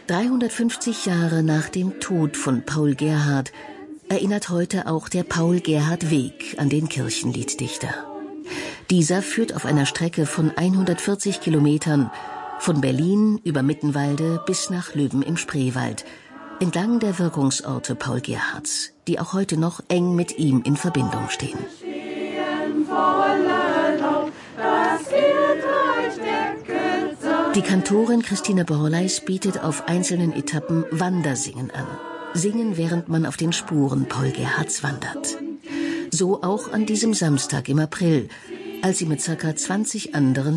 350 Jahre nach dem Tod von Paul Gerhardt erinnert heute auch der Paul-Gerhardt-Weg an den Kirchenlieddichter. Dieser führt auf einer Strecke von 140 Kilometern von Berlin über Mittenwalde bis nach Löben im Spreewald, entlang der Wirkungsorte Paul Gerhardts, die auch heute noch eng mit ihm in Verbindung stehen. Die Kantorin Christine Borleis bietet auf einzelnen Etappen Wandersingen an. Singen, während man auf den Spuren Paul Gerhardts wandert. So auch an diesem Samstag im April, als sie mit ca. 20 anderen